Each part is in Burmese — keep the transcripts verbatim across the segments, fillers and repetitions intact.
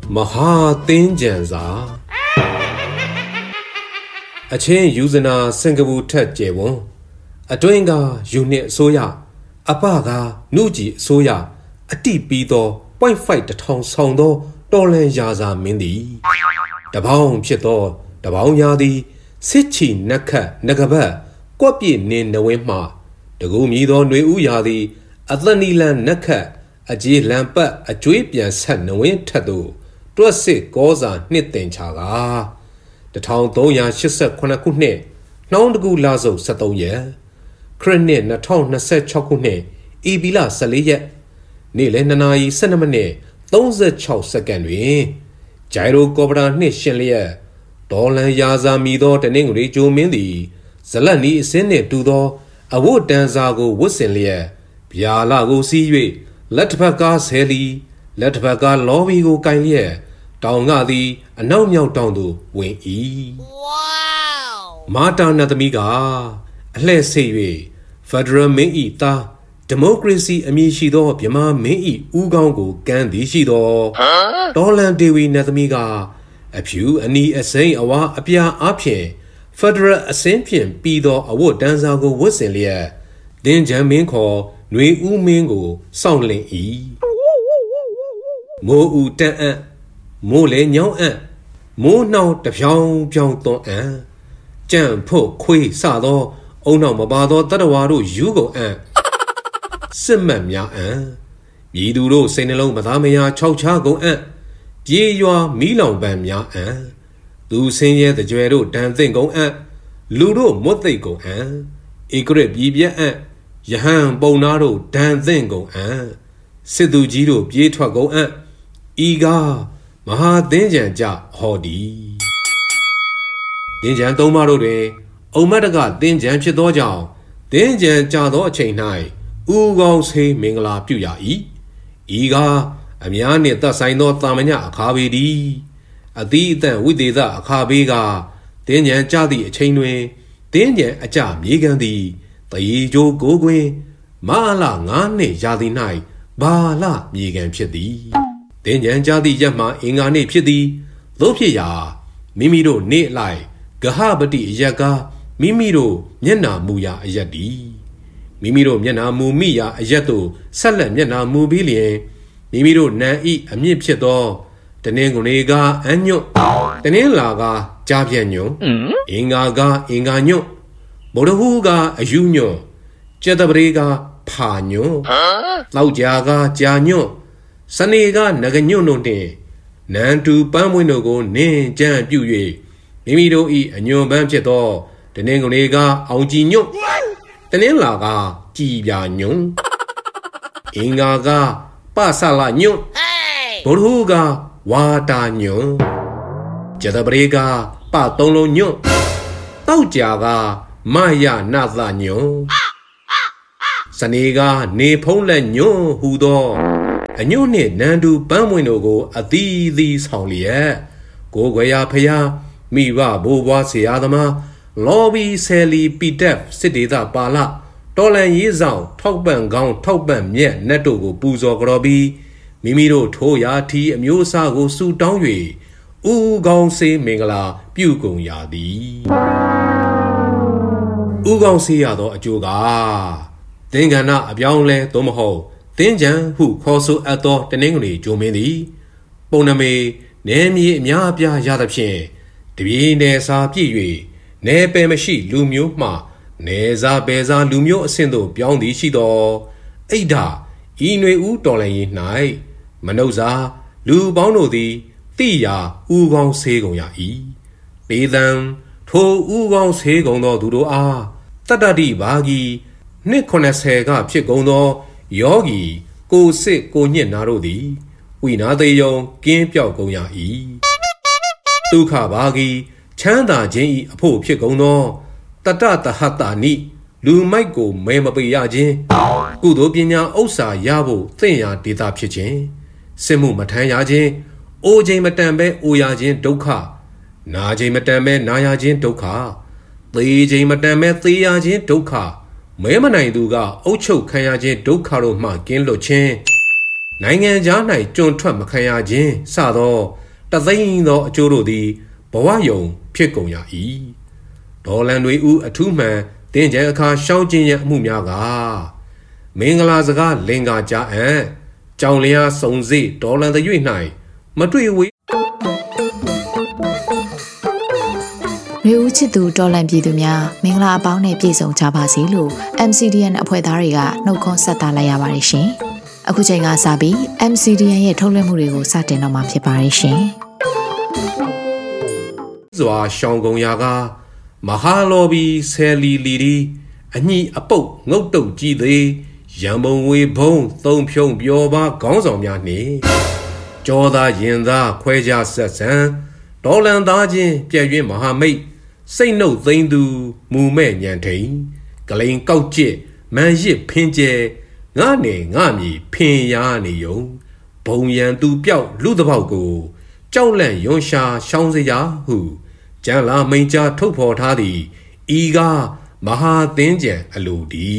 Maha Tinjanza A chain using a single tet jewon. A doinga unit soya. A baga, nuji soya. A deep beedo, point fight the town soundo, dolan yaza mindi. The bound pito, the bound yadi, sitchi naka, nagaba, quapi nin the wimma. The gumido nui uyadi, a thanilan naka, a g lampa, a juipian san no win tadu. To a sick goza knitting chaga. The town doya shisa quanacune, now the good lazo sato ye. Crane na town na set chocune, ebila salia. Nilenanai cinnamone, those a chow second way. Gyro cobra nishalia. Dolan yaza mido and ingri jo mindi. Zalani sene tudo, a wood danzago wusselia. Piala see you. Let Pagas heli, let Paga lobby go kindly. Taungadi, a now meow down to wing e. Wow! Mata Natamiga, let's say we. Federal may eat ta. Democracy amishido, Pima may eat Ugango, Gandhi shido. Dolan dewi Natamiga. A pew and knee essay awa apia apie. Federal ascension pido a wood danzago wusselia. Then Jamin call. Nui u mingo, soundling e. Mo u tan an, mo le nyao an, mo now the piao piao ton an. Jan po kui sa do, o no mabado tadawaru yugo an. Simman mia an. Yiduro senelo madamea chow chago an. Ye yua milong ban mia an. Du senye the juero dan thing go an. Ludo mote go an. Egrip yibia an. Yahan Bonaro Dan Thingo an Sidu Jiro Pietwago an Iga Maha Dinjan Ja Hodi Dinjan Tomaro de Omadaga Dinjan Chidoja Dinjan Jado Chain Nai Ugo Se Mingla Puya E Iga Amiani Tasaino Tamanya Akabidi Adi then with the Akabiga Dinjan Jadi Chainway Dinjan Aja Migandi The jo go gwe, Mala ngane jadi nai, Bala migan pidi. Then jadi yama ingane pidi, Lopia, Mimiro ne lai, Gahabadi yaga, Mimiro, Yena muya yadi. Mimiro Yena mumia yato, Salam Yena mubilie, Mimiro na e a mipsedo, the nengonega anyo, the nelaga, Jabiano, Ingaga inganyo. Bodahuga a junior, Jetabrega, Pano, Laujaga, Janyo, Sanega, Naganyo no de, Nantu Pamwinogo, Ne, Jan Puye, Mimido e a new bancheto, the Nengonega, Aujino, the Nelaga, Gibiano, Ingaga, Pasala nyo, Bodahuga, Watanyo, Jetabrega, Patolo nyo, Laujaga, Maya nada nyo Saniga ne pole nyo hudo A nyo ne nandu bamwinogo a di di songlia Go gwaya paya Miwa boba se adama Lobby seli bidef sidida bala Dolan yizao Tokban gong tokban miet neto go buzo grobi Mimiro toya ti amyosa go su dongwe U gong se mingala Pugong yadi Ugong Siado a Juga Dingana a Bionle Domoho Dinjan who coso ato the Ningli Jumini Boname Nemi Miapia Yadapin Dbi ne sa piwe Ne Bemashi Lumio ma Neza Beza Lumio Sendo Biondi Shido Ada Inwe U Dolan Nai Manoza Lu Bono di Tia Ugong Segoya E Bedan To Ugong Segono Dudo A Tadadi Bagi Nikonasega Pigono Yogi Go Sick Go Yin Narodi We na de yo Game Piao Goya E Duka Bagi Chanda Jin Apo Pigono Tata Hata Ni Lu Michael Memabi Yajin Gudo Pinya Osa Yabo Thea Dita Pichin Simu Matayajin O J Matambe Oyajin Doka Na J Matambe Nayajin Doka The J Matambe Theajin Doka Memanai Duga Ocho Kayajin Dokaro Ma Ginlo Chen နိုင်ငံခြား၌ကျွန်းထွက်မခံရခြင်းစသောတသိန်းသောအကျိုးတို့သည်ဘဝယုံဖြစ်ကုန်ရ၏ဒေါ်လန်တွေဦးအထူးမှန်တင်းကျဲအခါရှောင်းခြင်းရအမှုများကမင်္ဂလာစကားလင်္ကာကြအံ့ကြောင်လျာစုံစိဒေါ်လန်တရွေ့၌မတွေ့ဝေးမျိုးဦးချစ်သူတော်လန်ပြည်သူများမင်္ဂလာအပေါင်းနဲ့ပြည့်စုံကြပါစေလို့ အမ် စီ ဒီ အန် အဖွဲ့သားတွေကနှုတ်ခွန်းဆက်သလိုက်ရပါတယ်ရှင်။အခုချိန်ကစပြီး အမ် စီ ဒီ အန် ရဲ့ထုတ်လွှင့်မှုတွေကိုစတင်တော့မှာဖြစ်ပါတယ်ရှင်။စွာရှောင်းကုံရာကမဟာလောဘီဆယ်လီလီဒီအညိအပုတ်ငုတ်တုတ်ကြည့်သေးရံပုံငွေဘုံသုံးဖြုံပြောပါခေါင်းဆောင်များနှင့်ကြောသားရင်သားခွဲခြားဆက်ဆံဒေါ်လန်သားချင်းပြည့်ရွှင်မဟာမိတ်စိတ်နှုတ်သိမ့်သူမူမဲ့ညံထိန်ကလိန်ကောက်ကျစ်မန်ရစ်ဖင်းကျဲငါနေငါမီဖင်ရနေယုံဘုံရန်သူပြောက်လူတပေါက်ကိုကြောက်လန့်ရွံရှာရှောင်းစရာဟုကျန်လာမိန်ချထုတ်ဖော်ထားသည်ဤကားမဟာသင်းကျန်အလိုဒီ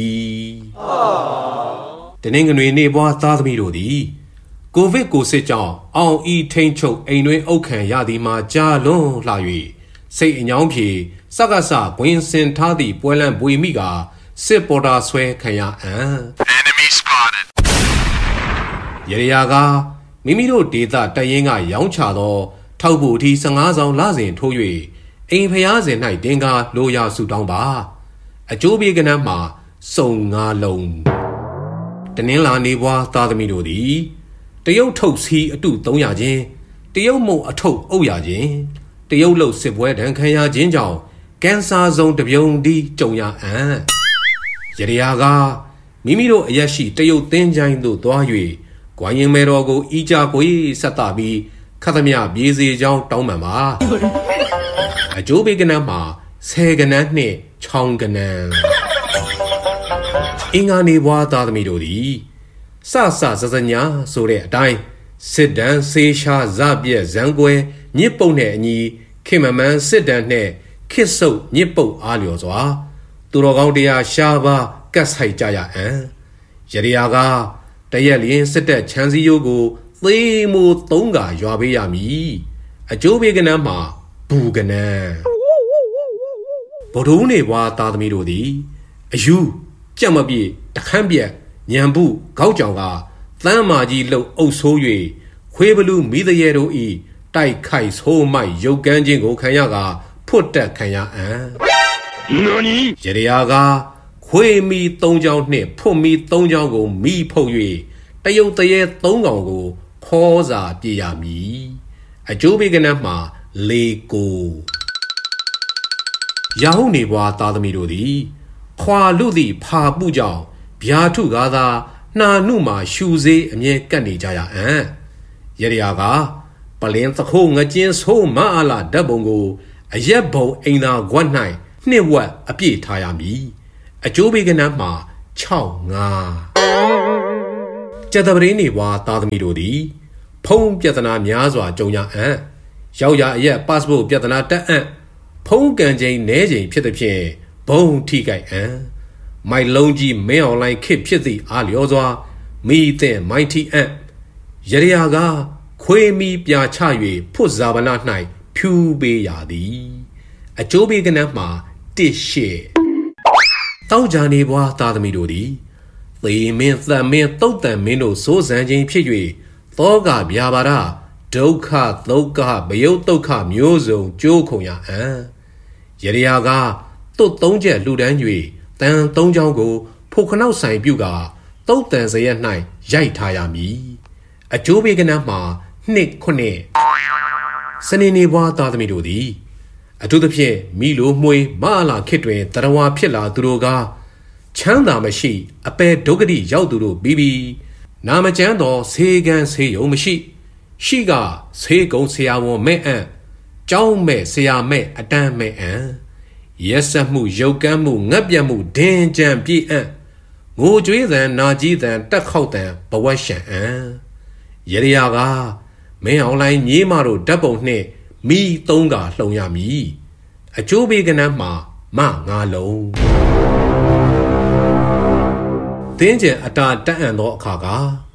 တနင်္ဂနွေနေ့ပွားသားသမီးတို့သည်ကိုဗစ်ကိုစစ်ကြောင့်အောင်ဤထိန်ချုပ်အိမ်တွင်အုပ်ခံရသည်မှာကြာလွန်းလှ၍စိတ်အညောင်းဖြေစက္ကစဂွင်စင်ထားသည့်ပွဲလန့်ပွေမိကစစ်ပေါ်တာဆွဲခံရအံ့ Enemy spotted ရရယာကမိမိတို့ဒေသတရင်ကရောင်းချသောထောက်ဖို့အထိ၁၅ဆောင်လစဉ်ထိုး၍အိမ်ဖျားစဉ်၌တင်ကားလိုရာစုတောင်းပါအကျိုးပေးကနန်းမှာစုံငါလုံးတနင်္လာနေ့ဘွားသားသမီးတို့သည်တရုတ်ထုတ်စီအတုသုံးရခြင်းတရုတ်မုံအထုပ်အုပ်ရခြင်းတရုတ်လုတ်စစ်ပွဲဒဏ်ခံရခြင်းကြောင့်ကင်ဆာဆုံးတပြုံဒီကြုံရအံ့ရရယာကမိမိတို့အရက်ရှိတရုတ်သင်းချိုင်းသို့သွား၍ဂွိုင်းရင်မဲတော်ကိုဤကြကိုဆက်တာပြီးခတ်သမျှပြေးစေကြောင်းတောင်းပန်ပါအကျိုးပေးကနန်းမှာဆယ်ကနန်းနှင့်ချောင်းကနန်းအင်္ဂါနေဘွားသားသမီးတို့သည်စစစစညာဆိုတဲ့အတိုင်းစစ်တမ်းဆေးရှားဇပြက်ဇံကွဲညစ်ပုတ်နဲ့အညီခေမမန်းစစ်တမ်းနဲ့ခစ်ဆုပ်ညစ်ပုတ်အားလျော်စွာသူတော်ကောင်းတရားရှားပါကတ်ဆိုင်ကြရအံ့ရရယာကတရက်လျင်စစ်တပ်ချမ်းစည်းရိုးကိုသေမိုးသုံးကရွာပေးရမည်အကျိုးပေးကနန်းမှာဘူကနန်းဗုဒ္ဓဦးနေဘွားသားသမီးတို့သည်အယူကြက်မပြေတခန့်ပြက်ညံပုခေါက်ကြောင်ကသမ်းမာကြီးလှုပ်အုပ်ဆိုး၍ခွေးဘလူးမိသရဲတို့ဤတိုက်ခိုက်ဆိုးမိုက်ရုပ်ကန်းခြင်းကိုခံရကဖွတ်တက်ခံရအံ့နော်နီရရယာကခွေးမီသုံးချောင်းနှင့်ဖွတ်မီသုံးချောင်းကိုမိဖုတ်၍တရုတ်တရဲသုံးကောင်ကိုခေါ်စာပြေရမည်အကျိုးပေးကနန်းမှာလေကိုရဟုတ်နေဘွားသားသမီးတို့သည်ခွာလူသည့်ဖာပုကြောင့်ဗျာထုကားသာနှာနုမှာရှူစေးအမြဲကတ်နေကြရအံ့ရရယာကပလင်းသခိုးငကျင်းဆိုးမအားလာဓာတ်ပုံကိုအရက်ဘုံအိမ်သာခွက်၌နှစ်ဝက်အပြည့်ထားရမည်အကျိုးပေးကနန်းမှာ၆ငါကျက်တပရင်းနေဘွားသားသမီးတို့သည်ဖုံးပြဿနာများစွာကြုံရအံ့ရောက်ရအရက် passport ပြဿနာတက်အံ့ဖုံးကန်ချိန်နဲချိန်ဖြစ်သည်ဖြင့်ဘုံထိကြိုက်အံ့မိုက်လုံးကြီးမင်းအွန်လိုင်းခစ်ဖြစ်သည့်အားလျော်စွာမိတဲ့မိုင်းတီအံ့ရရယာကခွေးမီပြာချ၍ဖွတ်ဇာဗနာ၌ဖြူပေးရသည်အကျိုးပေးကနန်းမှာတစ်ရှစ်တောက်ကြနေဘွားသားသမီးတို့သည်သေမင်းသံမင်းတုတ်တန်မင်းတို့စိုးစံခြင်းဖြစ်၍သောကဗျာပါဒဒုက္ခဒုက္ခဘယုတ်ဒုက္ခမျိုးစုံကြိုးခုံရအံ့ရရယာကတုတ်သုံးချက်လှူဒန်း၍တန်သုံးချောင်းကိုဖို့ခနောက်ဆိုင်ပြုကာတုတ်တန်စရက်၌ရိုက်ထားရမည်အကျိုးပေးကနန်းမှာနှစ်ခုနှစ်စနေနေ့ဘွားသားသမီးတို့သည်အထူးသဖြင့်မိလိုမှွေမအလာခေတ်တွင်တရဝါဖြစ်လာသူတို့ကချမ်းသာမရှိအပေဒုက္ခတိရောက်သူတို့ပြီးပြီးနာမကျန်းသောဆေးကန်းဆေးရုံမရှိရှိကဆေးကုံဆရာဝန်မဲ့အံ့ကျောင်းမဲ့ဆရာမဲ့အတန်းမဲ့အံ့ရက်ဆက်မှုရုပ်ကမ်းမှုငတ်ပြတ်မှုဒင်းကြံပြည့်အံ့ငိုကြွေးသံနာကြီးသံတက်ခေါက်သံဘဝရှံအံ့ရရယာကမင်းအောင်လိုင်းမြေးမတို့ဓာတ်ပုံနှင့်မိသုံးကလှုံရမည်အကျိုးပေးကနန်းမှာမငါလုံးသင်းကျင်အတာတက်အံ့သောအခါက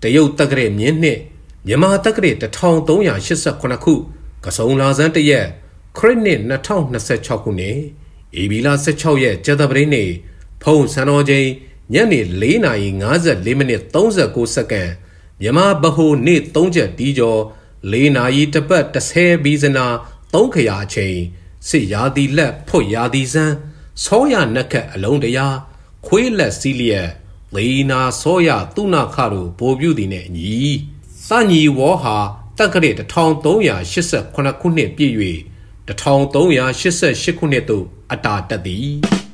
တရုတ်တက္ကရာမြင်းနှစ်မြန်မာတက္ကရာတစ်ထောင်သုံးရာရှစ်ဆယ့်ခုနှစ်ခုကစုံလာဇန်တရက်ခရစ်နှစ်နှစ်ထောင်နှစ်ဆယ့်ခြောက်ခုနှစ်ဧပြီလဆယ့်ခြောက်ရက်ကြာသပတေးနေ့ဖုံးစံတော်ချိန်ညနေလေးနာရီငါးဆယ့်လေးမိနစ်သုံးဆယ့်ကိုးစက္ကန့်မြန်မာဗဟိုနေ့သုံးချက်တီးကျော်လေးနာရီတပတ်တစ်ဆယ်ဘီဇနာသုံးခရာအချိန်စစ်ရာသီလက်ဖွတ်ရာသီစံဆောရနက်ခတ်အလုံးတရာခွေးလက်စီလျက်လေနာဆောရသူနာခတို့ဗိုလ်ပြုသည်နဲ့အညီစညီဝေါ်ဟာတက္ကရာတစ်ထောင်သုံးရာရှစ်ဆယ့်ခုနှစ်ခုနှစ်ပြည့်၍တစ်ထောင်သုံးရာရှစ်ဆယ့်ရှစ်ခုနှစ်သို့အတာတက်သည်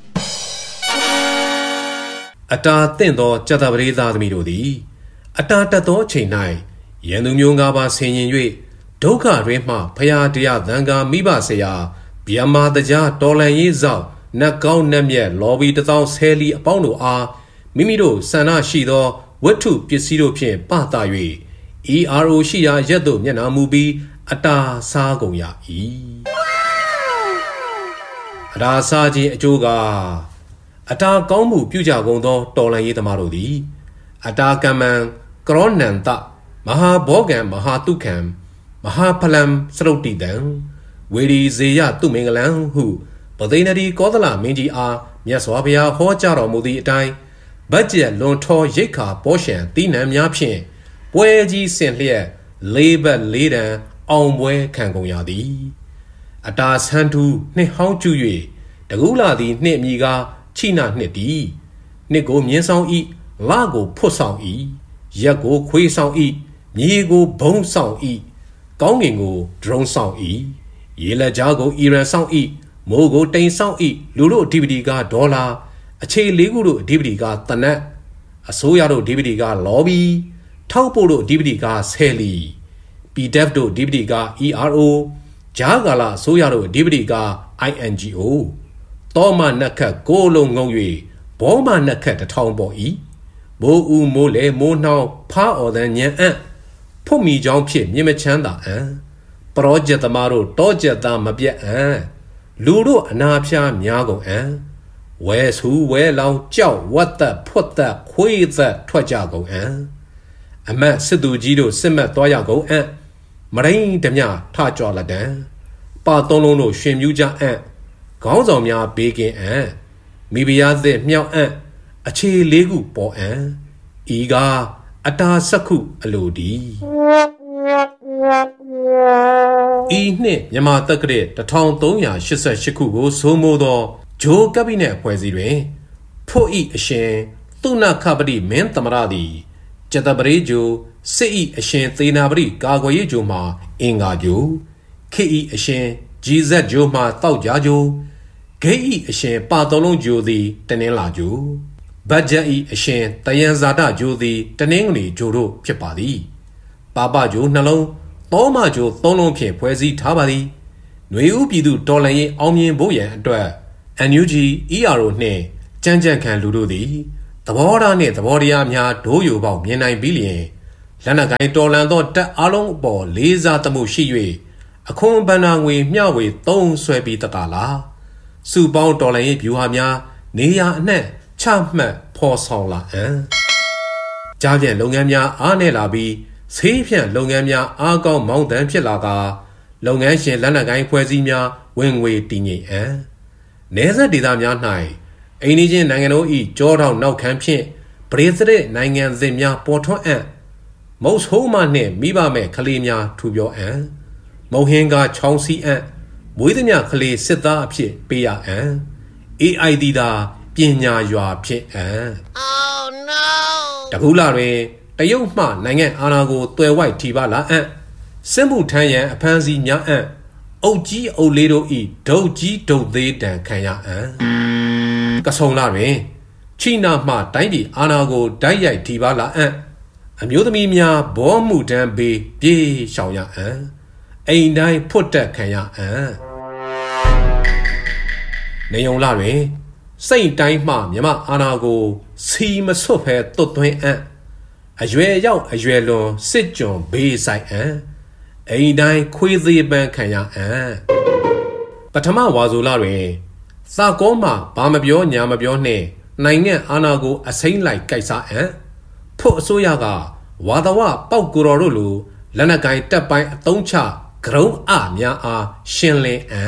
အတာတင့်သောကြာသပတေးသားသမီးတို့သည်အတာတက်သောအချိန်၌ရန်သူမျိုးငါးပါးဆင်ရင်၍ဒုက္ခတွင်မှဖရာတရားသံဃာမိဘဆရာဗျာမာတကြားတော်လန်ရေးဆောင်နတ်ကောင်းနတ်မြတ်လော်ဘီတသောဆယ်လီအပေါင်းတို့အားမိမိတို့ဆန္ဒရှိသောဝတ္ထုပစ္စည်းတို့ဖြင့်ပသ၍ E R O ရှိရာရက်သို့မျက်နှာမူပြီးအတာစားကုန်ရ၏အတာစားခြင်းအကျိုးကအတာကောင်းမှုပြုကြကုန်သောတော်လန်ရေးသမားတို့သည်အတာကမ္မံကရောနန္တမဟာဘောဂံမဟာတုခံမဟာဖလံစရုတ်တိတံဝေရီဇေယတုမင်္ဂလံဟုပသိနရီကောသလမင်းကြီးအားမြတ်စွာဘုရားဟောကြားတော်မူသည့်အတိုင်းဗတ်ကျက်လွန်ထောရိတ်ခါပေါရှံတိနံများဖြင့်ပွဲကြီးဆင်လျက်လေးဘက်လေးတန်အောင်ပွဲခံကုန်ရသည်အတာဆန်းသူနှစ်ဟောင်းကျူ၍တကူလာသည်နှစ်မြီကားချိနာနှစ်တီနှစ်ကိုမြင်းဆောင်ဤလကိုဖွတ်ဆောင်ဤရက်ကိုခွေးဆောင်ဤမြေကိုဘုံဆောင်ဤကောင်းကင်ကိုဒရုန်းဆောင်ဤရေလက်ကြားကိုအီရန်ဆောင်ဤမိုးကိုတိန်ဆောင်ဤလူတို့အဓိပတိကဒေါ်လာအခြေလေးခုတို့အဓိပတိကတနက်အစိုးရတို့အဓိပတိကလော်ဘီထောက်ပို့တို့အဓိပတိကဆယ်လီ P D F တို့အဓိပတိက E R O ဂျာဂါလာအစိုးရတို့အဓိပတိက I N G O တောမနက်ခတ်ကိုလုံးငုံ၍ဘောမနက်ခတ်တထောင်ပေါ်ဤမိုးဦးမိုးလေမိုးနှောင်းဖားအော်တန်ညံအံ့ဖုတ်မီချောင်းဖြစ်မြင့်မချမ်းသာအံပရောဂျက်သမားတို့တောကျက်သားမပြတ်အံလူတို့အနာဖျားများကုန်အံဝဲဆူဝဲလောင်ကြောက်ဝတ်သက်ဖွတ်သက်ခွေးသက်ထွက်ကြကုန်အံအမတ်စစ်သူကြီးတို့စစ်မှတ်သွားရကုန်အံမရင်းဓမြထကြွလက်တံပါသုံးလုံးတို့ရှင်မြူးကြအံခေါင်းဆောင်များဘေးကင်းအံမိဖုရားသစ်မြောက်အံအခြေလေးခုပေါ်အံဤကအတာစက္ခုအလိုဒီဤနှစ်မြန်မာတက္ကရာတစ်ထောင်သုံးရာရှစ်ဆယ့်ရှစ်ခုကိုစိုးမိုးသောဂျိုးကပ်ဘိနက်အဖွဲ့အစည်းတွင်ဖို့ဤအရှင်သုနခပတိမင်းသမရသည်ကျတပရိဂျိုစစ်ဤအရှင်သေနာပတိကာကွယ်ရေးဂျိုမှာအင်္ဂါဂျိုခေဤအရှင်ဂျီဇက်ဂျိုမှာတောက်ကြဂျိုဂိဤအရှင်ပါတော်လုံးဂျိုသည်တနင်္လာဂျိုဘတ်ဂျက်ဤအရှင်တယံဇာတဂျိုသည်တနင်္ဂနွေဂျိုတို့ဖြစ်ပါသည်ပါပဂျိုနှလုံးသောမဂျိုသုံးလုံးဖြင့်ဖွဲ့စည်းထားပါသည်ຫນွေဦးပြည်သူတော်လှန်ရေးအောင်မြင်ဖို့ရန်အတွက် N U G E R O နှင့်ကြမ်းကြမ်းခံလူတို့သည်သဘောထားနှင့်သဘောတရားများဒိုးယိုပေါက်မြင်နိုင်ပြီးလျင်လက်နက်ကိုင်တော်လှန်သောတပ်အားလုံးအပေါ်လေးစားသမှုရှိ၍အခွန်ဘဏ္ဍာငွေမျှဝေသုံးဆွဲပြီးတကလာစုပေါင်းတော်လှန်ရေးဗျူဟာများနေရာအနှံ့ချမှတ်ဖော်ဆောင်လာအံကြားပြန်လုပ်ငန်းများအားနည်းလာပြီးဆေးဖြန့်လုပ်ငန်းများအားကောင်းမောင်းတန်ဖြစ်လာကလုပ်ငန်းရှင်လက်နက်ကိုင်ဖွဲ့စည်းများဝင်ငွေတည်ငြိမ်အံနယ်စပ်ဒေသများ၌အိန္ဒိချင်းနိုင်ငံတို့၏ကြောထောင်နောက်ခံဖြင့်ပရိသတ်နိုင်ငံစစ်များပေါ်ထွန်းအံ့မုတ်ဆိုးမနှင့်မိဘမဲ့ကလေးများထူပြောအံ့မုံဟင်းကချောင်းစီအံ့မွေးသမျှကလေးစစ်သားအဖြစ်ပေးရအံ့ A I D သာပညာရွာဖြစ်အံ့ Oh no တကူလာတွင်တရုတ်မှနိုင်ငံအာဏာကိုတွယ်ဝိုက်ထိပါလာအံ့စစ်မှုထမ်းရန်အဖမ်းဆီးများအံ့အုတ်ကြီးအုတ်လေးတို့ဤဒုတ်ကြီးဒုတ်သေးတံခံရအံ့ကဆုံလာတွင်ချိနာမှတိုင်းပြည်အာဏာကိုဓာတ်ရိုက်ထိပါလာအံ့အမျိုးသမီးများဘောမှုတန်းပေးပြေးရှောင်ရအံ့အိမ်တိုင်းဖွတ်တက်ခံရအံ့နေုံလာတွင်စိတ်တိုင်းမှမြမအာဏာကိုစီမဆွတ်ဖဲတွတ်သွင်းအံ့အရွယ်ရောက်အရွယ်လွန်စစ်ကြုံဘေးဆိုင်အံ့အိမ်တိုင်းခွေးသေးပန်းခံရအံ့ပထမဝါဆိုလတွင်စာကောမှဘာမပြောညာမပြောနှင့်နိုင်ငံအာဏာကိုအစိမ့်လိုက်ကြိုက်စားအံ့ဖို့အစိုးရကဝါသဝပေါက်ကိုတော်တို့လိုလက်နက်ကိုင်တပ်ပိုင်းအသုံးချဂရုံးအများအားရှင်းလင်းအံ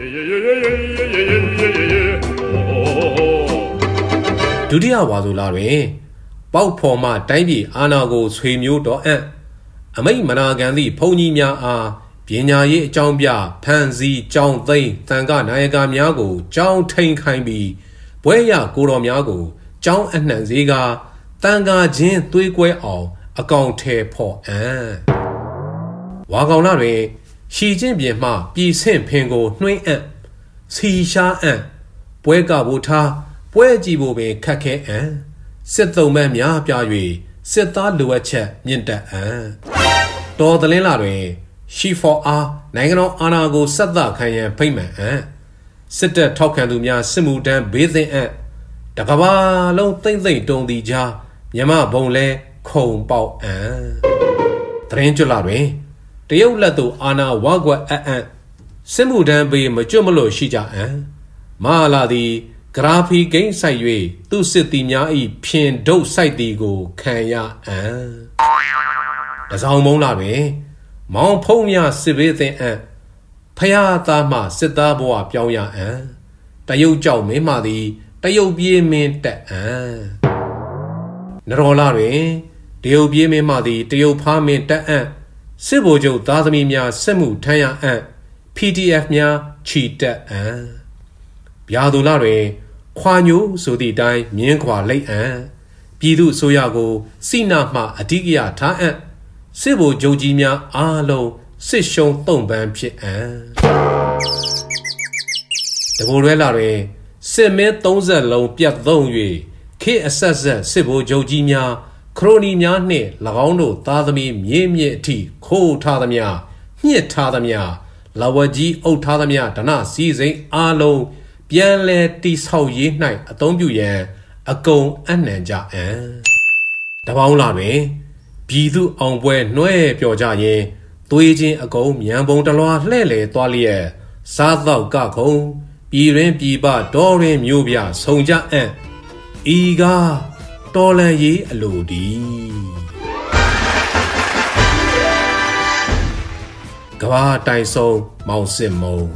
ဒုတိယဝါဆိုလာတွင်ပေါက်ဖော်မှတိုင်းပြည်အာဏာကိုဆွေမျိုးတော်အံ့အမိတ်မနာခံသည့်ဘုန်းကြီးများအားပညာရေးအကြောင်းပြဖန်စီကြောင်းသိမ်းတန်ခနာယကများကိုကြောင်းထိန်ခိုင်းပြီးဘွဲရကိုတော်များကိုကြောင်းအနှံ့စေကတန်ခါချင်းသွေးကွဲအောင်အကောင်ထဲဖော်အံ့ဝါကောင်လာတွင်ရှီချင်းပြင်မှပြည်ဆင့်ဖင်ကိုနှွှင်းအံ့စီရှားအံ့ပွဲကဖို့ထားပွဲကြည့်ဖို့ပင်ခက်ခဲအံ့စစ်သုံးမှန်းများပြ၍စစ်သားလိုအပ်ချက်မြင့်တက်အံ့တော်သလင်းလာတွင်ရှီဖော်အားနိုင်ငံတော်အာဏာကိုဆက်သခံရန်ဖိတ်မှန်အံ့စစ်တပ်ထောက်ခံသူများစစ်မှုထမ်းဘေးသင့်အံ့တကဘာလုံးသိမ့်သိမ့်တုံသည်ကြားမြမဘုံလဲခုံပေါက်အံ့သတင်းကြွလာတွင်တရုတ်လက်သို့အာဏာဝါကွက်အံ့စစ်မှုထမ်းဘေးမကျွတ်မလို့ရှိကြအံ့မဟာလာသည်ဂရာဖီဂိမ်းဆိုင်၍သူစစ်သည်များ၏ဖြင်ဒုတ်ဆိုင်သည်ကိုခံရအံ့တစောင်းမုံလာတွင်မောင်ဖုံးများစစ်ဘေးသင်အံ့ဖယားသားမှစစ်သားဘဝပြောင်းရအံ့တရုတ်ကြောက်မင်းမှသည်တရုတ်ပြေးမင်းတက်အံ့နရောလာတွင်တရုတ်ပြေးမင်းမှသည်တရုတ်ဖားမင်းတက်အံ့စစ်ဗိုလ်ချုပ်သားသမီးများစစ်မှုထမ်းရအံ့ ပီ တီ အက်ဖ် များချီတက်အံ့ဗျာသူလာတွင်ခွာညိုဆိုသည့်အတိုင်းမြင်းခွာလိုက်အံ့ပြည်သူအစိုးရကိုစိနာမှအဓိကရထားအံ့စစ်ဗိုလ်ချုပ်ကြီးများအားလုံးစစ်ရှုံးတုံ့ပန်းဖြစ်အံ့တဘိုရဲလာတွင်စစ်မဲသုံးဆက်လုံးပြတ်သုံး၍ခေအဆက်ဆက်စစ်ဗိုလ်ချုပ်ကြီးများခရိုနီများနှင့်၎င်းတို့သားသမီးမြေမြင့်အထိခိုးထားသမျှညှစ်ထားသမျှလဝကြီးအုပ်ထားသမျှဒနစည်းစိမ်အားလုံးပြန်လဲတိဆောက်ရေး၌အသုံးပြုရန်အကုန်အနှံကြအံ့တပေါင်းလာတွင်ပြည်သူအောင်ပွဲနှွဲပြောကြရင်သွေးချင်းအကုန်မြန်ပုံတလွာလှဲ့လေသွားလျက်စားတော့ကခုံပြည်ရင်းပြည်ပဒေါ်ရင်းမျိုးပြဆုံကြအံ့ဤကားတော်လန်ရေးအလိုဒီကဘာတိုင်ဆုံးမောင်စစ်မုံ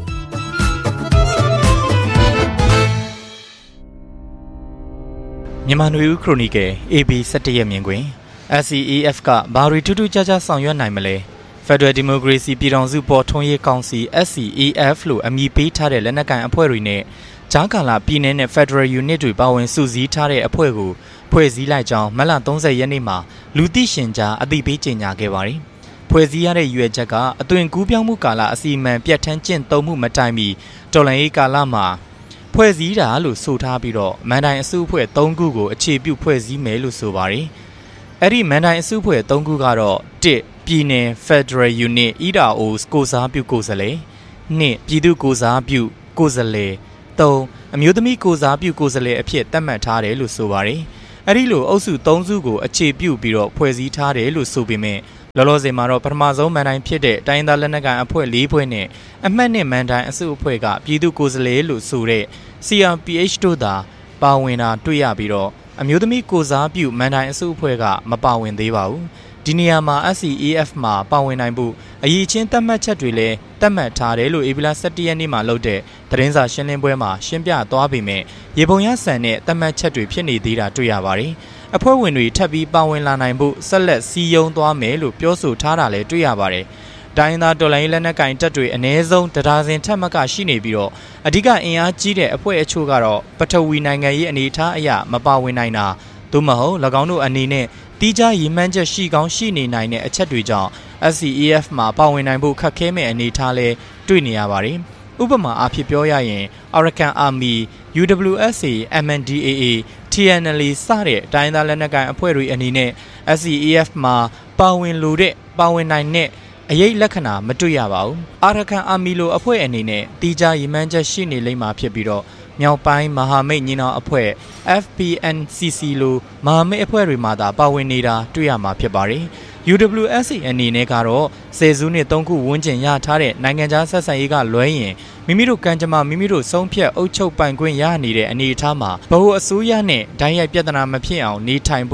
မြန်မာနွေဦးခရိုနီကယ် အေ ဘီ ၁၁ ရက်မြင်ကွင် အက် စီ အေ အက်ဖ် ကဘာတွေထူးထူးခြားခြားဆောင်ရွက်နိုင်မလဲ Federal Democracy ပြည်ထောင်စုပေါ်ထွန်းရေးကောင်စီ အက် စီ အေ အက်ဖ် လို့အမည်ပေးထားတဲ့လက်နက်ကိုင်အဖွဲ့တွေနဲ့ဂျာကာလာပြည်내နဲ့ Federal Unit တွေပါဝင်စုစည်းထားတဲ့အဖွဲ့ကိုဖွဲ့စည်းလိုက်ကြောင်းမတ်လ၃၀ရက်နေ့မှာလူသိရှင်ကြားအသိပေးကြေညာခဲ့ပါတယ်။ဖွဲ့စည်းရတဲ့ရွေချက်ကအသွင်ကူးပြောင်းမှုကာလအစီအမံပြတ်ထန်းကျင့်သုံးမှုမတိုင်မီတော်လှန်ရေးကာလမှာဖွဲ့စည်းတာလို့ဆိုထားပြီးတော့မန်တိုင်အစုအဖွဲ့၃ခုကိုအခြေပြုဖွဲ့စည်းမယ်လို့ဆိုပါတယ်။အဲ့ဒီမန်တိုင်အစုအဖွဲ့၃ခုကတော့တစ်ပြည်내 Federal Unit အီဒါအိုကိုစားပြုကိုယ်စားလှယ်နှစ်ပြည်သူကိုစားပြုကိုယ်စားလှယ်သုံးအမျိုးသမီးကိုစားပြုကိုယ်စားလှယ်အဖြစ်သတ်မှတ်ထားတယ်လို့ဆိုပါတယ်။အဲ့ဒီလိုအုပ်စု၃စုကိုအခြေပြုပြီးတော့ဖွဲ့စည်းထားတယ်လို့ဆိုပေမဲ့လောလောဆယ်မှာတော့ပထမဆုံးမန်တိုင်ဖြစ်တဲ့တိုင်းသားလက်နက်ကိုင်အဖွဲ့၄ဖွဲ့နဲ့အမှတ်နဲ့မန်တိုင်အစုအဖွဲ့ကပြည်သူကိုယ်စားလှယ်လို့ဆိုတဲ့ စီ အာร์ ပီ အိချ် တို့သာပါဝင်တာတွေ့ရပြီးတော့အမျိုးသမီးကိုစားပြုမန်တိုင်အစုအဖွဲ့ကမပါဝင်သေးပါဘူး။ဒီနေရာမှာ အက် စီ အေ အက်ဖ် မှာပါဝင်နိုင်ဖို့အရေးချင်းသတ်မှတ်ချက်တွေလည်းသတ်မှတ်ထားတယ်လို့ဧပြီလ၁၁ရက်နေ့မှာလုပ်တဲ့သတင်းစာရှင်းလင်းပွဲမှာရှင်းပြသွားပေမဲ့ရေပုံရဆန်တဲ့သတ်မှတ်ချက်တွေဖြစ်နေသေးတာတွေ့ရပါတယ်။အဖွဲ့ဝင်တွေထပ်ပြီးပါဝင်လာနိုင်ဖို့ဆက်လက်စီယုံသွားမယ်လို့ပြောဆိုထားတာလည်းတွေ့ရပါတယ်။တိုင်းသားတော်လိုင်းလက်နက်ကင်တပ်တွေအ ਨੇ ဆုံးတဒါဇင်ထက်မကရှိနေပြီးတော့အဓိကအင်အားကြီးတဲ့အဖွဲ့အချို့ကတော့ပထဝီနိုင်ငံရေးအနေအထားအရမပါဝင်နိုင်တာသို့မဟုတ်၎င်းတို့အနေနဲ့တီးခြားရည်မှန်းချက်ရှိကောင်းရှိနေနိုင်တဲ့အချက်တွေကြောင့် အက် စီ အေ အက်ဖ် မှာပါဝင်နိုင်ဖို့ခက်ခဲမဲ့အနေအထားလဲတွေ့နေရပါတယ်။ဥပမာအားဖြင့်ပြောရရင် Arakan Army, ယူ ဒဗလျူ အက်စ် အေ အမ် အန် ဒီ အေ အေ တီ အန် အယ် အေ စတဲ့တိုင်းသားလက်နက်ကိုင်အဖွဲ့တွေအနေနဲ့ အက် စီ အေ အက်ဖ် မှာပါဝင်လို့တဲ့ပါဝင်နိုင်တဲ့အရေးလက္ခဏာမတွေ့ရပါဘူး။ Arakan Army လိုအဖွဲ့အနေနဲ့တီးခြားရည်မှန်းချက်ရှိနေလိမ့်မှာဖြစ်ပြီးတော့မြောက်ပိုင်းမဟာမိတ်ညီနောင်အဖွဲ့ အက်ဖ် ပီ အန် စီ စီ လိုမဟာမိတ်အဖွဲ့တွေမှာသာပါဝင်နေတာတွေ့ရမှာဖြစ်ပါတယ်။ ယူ ဒဗလျူ အက်စ် အေ အနေနဲ့ကတော့ဆယ်စုနှစ်သုံးခုဝန်းကျင်ရထားတဲ့နိုင်ငံခြားဆက်ဆံရေးကလွဲရင်မိမိတို့ကံကြမ္မာမိမိတို့ဆုံးဖြတ်အုပ်ချုပ်ပိုင်ခွင့်ရနေတဲ့အနေအထားမှာဗဟိုအစိုးရနဲ့ဓာတ်ရိုက်ပြဿနာမဖြစ်အောင်နေထိုင်ဖို့တ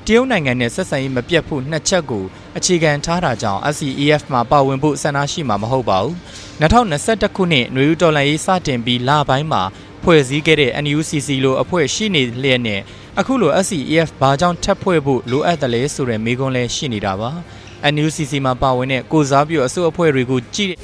တရုတ်နိုင်ငံနဲ့ဆက်ဆံရေးမပြတ်ဖို့နှစ်ချက်ကိုအခြေခံထားတာကြောင့် S C E F မှာပါဝင်ဖို့ဆန္ဒရှိမှာမဟုတ်ပါဘူး။၂၀၂၁ခုနှစ်နွေဦးတော်လှန်ရေးစတင်ပြီးလပိုင်းမှာဖွဲ့စည်းခဲ့တဲ့ N U C C လိုအဖွဲ့ရှိနေလျက်နဲ့အခုလို S C E F ဘာကြောင့်ထပ်ဖွဲ့ဖို့လိုအပ်တယ်လဲဆိုတဲ့မေးခွန်းလည်းရှိနေတာပါ။ N U C C မှာပါဝင်တဲ့ကိုစားပြုအစိုးအဖွဲ့တွေကိုကြည့်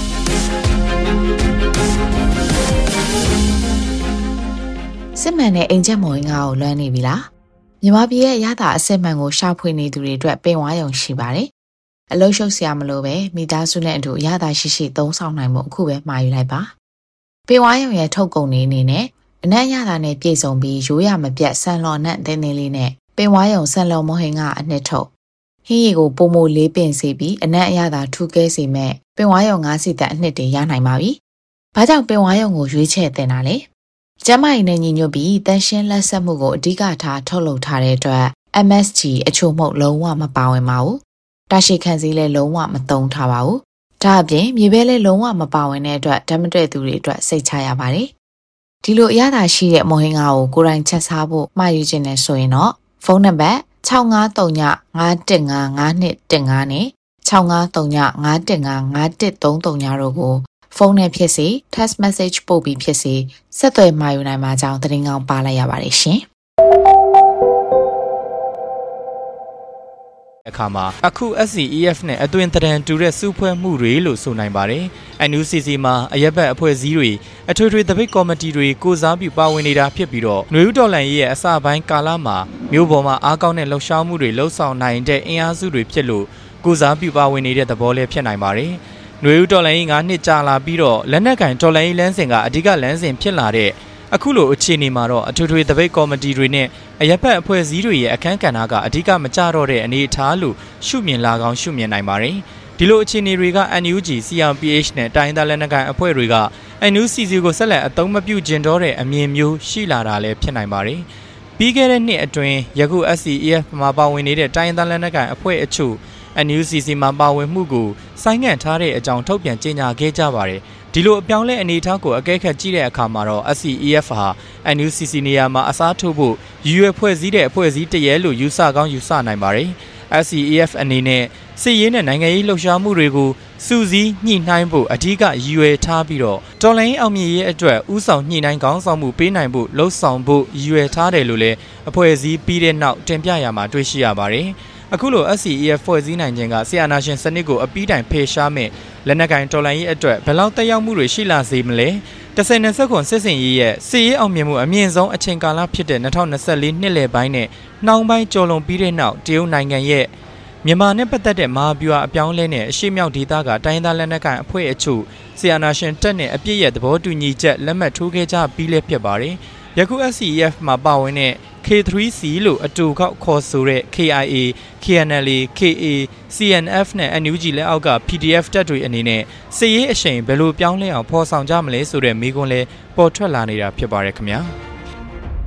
စစ်မှန်တဲ့အိမ်ချက်မော်ရင်ကိုလွှမ်းနေပြီလားမြန်မာပြည်ရဲ့ရတာအစစ်မှန်ကိုရှာဖွေနေသူတွေအတွက်ပင်ဝါရုံရှိပါတယ်အလုံးရှုပ်စရာမလိုပဲမိသားစုနဲ့အတူရတာရှိရှိသုံးဆောင်နိုင်မှုအခုပဲမှာယူလိုက်ပါပင်ဝါရုံရဲ့ထုတ်ကုန်နေအနေနဲ့အနက်ရတာနဲ့ပြည့်စုံပြီးရိုးရမပြတ်ဆန်လော်နဲ့တင်းတင်းလေးနဲ့ပင်ဝါရုံဆန်လော်မော်ဟင်ကအနှစ်ထုတ်ဟင်းရီကိုပုံမိုလေးပင်စေပြီးအနက်အရသာထူးကဲစေမဲ့ပင်ဝါရုံငါးစီတက်အနှစ်တွေရနိုင်ပါပြီ။ဘာကြောင့်ပင်ဝါရုံကိုရွေးချယ်တင်တာလဲ။ကျမကြီးနဲ့ညီညွတ်ပြီးတန်ရှင်းလက်ဆက်မှုကိုအဓိကထားထုတ်လုပ်ထားတဲ့အတွက် M S G အချို့မှုလုံးဝမပါဝင်ပါဘူး။တာရှိခံစည်းလည်းလုံးဝမသုံးထားပါဘူး။ဒါအပြင်မြေပဲလည်းလုံးဝမပါဝင်တဲ့အတွက်ဓာတ်မတွေ့သူတွေအတွက်စိတ်ချရပါတယ်။ဒီလိုအရသာရှိတဲ့မော်ဟင်ကာကိုကိုယ်တိုင်ချက်စားဖို့မှာယူခြင်းနဲ့ဆိုရင်တော့ဖုန်းနံပါတ်၆၅၃ည၅၁၅၅၂၁၅နဲ့၆၅၃ည၅၁၅၅၁၃၃တို့ကိုဖုန်းနဲ့ဖြစ်စေ text message ပို့ပြီးဖြစ်စေဆက်သွယ်မှာယူနိုင်မှာကြောင်းသတင်းကောင်းပါလိုက်ရပါတယ်ရှင်။အခါမှာအခု S C E F နဲ့အသွင်သဏ္ဍာန်တူတဲ့စုဖွဲ့မှုတွေလို့ဆိုနိုင်ပါတယ်။ N U C C မှာအရက်ဘက်အဖွဲ့အစည်းတွေအထွေထွေသပိတ်ကော်မတီတွေကိုစားပြုပါဝင်နေတာဖြစ်ပြီးတော့နွေဦးတော်လှန်ရေးရဲ့အစပိုင်းကာလမှာမြို့ပေါ်မှာအားကောင်းတဲ့လှုပ်ရှားမှုတွေလှုပ်ဆောင်နိုင်တဲ့အင်အားစုတွေဖြစ်လို့ကိုစားပြုပါဝင်နေတဲ့သဘောလည်းဖြစ်နိုင်ပါတယ်။နွေဦးတော်လှန်ရေးငါးနှစ်ကြာလာပြီးတော့လက်နက်ကင်တော်လှန်ရေးလမ်းစဉ်ကအဓိကလမ်းစဉ်ဖြစ်လာတဲ့အခုလိုအခြေအနေမှာတော့အထွေထွေသပိတ်ကော်မတီတွေနဲ့အရက်ဘက်အဖွဲ့အစည်းတွေရဲ့အခမ်းကဏ္ဍကအဓိကမကျတော့တဲ့အနေအထားလို့ရှုမြင်လာကောင်းရှုမြင်နိုင်ပါတယ်။ဒီလိုအခြေအနေတွေက N U G C R P H နဲ့တိုင်းသားလက်နက်ကိုင်အဖွဲ့တွေက N U C C ကိုဆက်လက်အသုံးမပြုကျင်တော့တဲ့အမြင်မျိုးရှိလာတာလည်းဖြစ်နိုင်ပါတယ်။ပြီးခဲ့တဲ့နှစ်အတွင်းယခု S C E F မှာပါဝင်နေတဲ့တိုင်းသားလက်နက်ကိုင်အဖွဲ့အချို့N U C C မှာပါဝင်မှုကိုဆိုင်းငံ့ထားတဲ့အကြောင်းထုတ်ပြန်ကြေညာခဲ့ကြပါတယ်။ဒီလိုအပြောင်းလဲအနေအထားကိုအကဲခတ်ကြည့်တဲ့အခါမှာတော့ S C E F ဟာ N U C C နေရာမှာအစားထိုးဖို့ရည်ရွယ်ဖွဲ့စည်းတဲ့အဖွဲ့အစည်းတရဲလို့ယူဆကောင်းယူဆနိုင်ပါတယ်။ S C E F အနေနဲ့စစ်ရေးနဲ့နိုင်ငံရေးလှုပ်ရှားမှုတွေကိုစုစည်းညှိနှိုင်းဖို့အဓိကရည်ရွယ်ထားပြီးတော့တော်လှန်ရေးအောင်မြင်ရေးအတွက်ဥဆောင်ညှိနှိုင်းကောင်းဆောင်မှုပေးနိုင်ဖို့လှုံ့ဆော်ဖို့ရည်ရွယ်ထားတယ်လို့လည်းအဖွဲ့အစည်းပြီးတဲ့နောက်တင်ပြရမှာတွေ့ရှိရပါတယ်။အခုလို S C E F ဖွဲ့စည်းနိုင်ခြင်းကဆီယနာရှင်စနစ်ကိုအပီးတိုင်ဖေရှားမဲ့လက်နက်ကင်တော်လှန်ရေးအတွက်ဘယ်လောက်တက်ရောက်မှုတွေရှိလာစေမလဲတစ်ဆယ်နှစ်ခွန်စစ်စင်ရေးရဲ့စစ်ရေးအောင်မြင်မှုအမြင့်ဆုံးအချိန်ကာလဖြစ်တဲ့၂၀၂၄နှစ်လယ်ပိုင်းနဲ့နှောင်းပိုင်းကျော်လွန်ပြီးတဲ့နောက်တရုတ်နိုင်ငံရဲ့မြန်မာနဲ့ပတ်သက်တဲ့မဟာဗျူဟာအပြောင်းလဲနဲ့အရှိမြောက်ဒေသကတိုင်းသားလက်နက်ကိုင်အဖွဲ့အချို့ဆီယနာရှင်တက်နဲ့အပြည့်ရဲ့သဘောတူညီချက်လက်မှတ်ထိုးခဲ့ကြပြီးလည်းဖြစ်ပါတယ်ယခု S C E F မှာပါဝင်တဲ့K three C လို့အတူကောက်ခေါ်ဆိုတဲ့ K I A, K N L A, K A, C N F နဲ့ N U G လက်အောက်က P D F တပ်တွေအနေနဲ့စစ်ရေးအရှိန်ဘယ်လိုပြောင်းလဲအောင်ဖော်ဆောင်ကြမလဲဆိုတဲ့မေးခွန်းလဲပေါ်ထွက်လာနေတာဖြစ်ပါတယ်ခင်ဗျာ။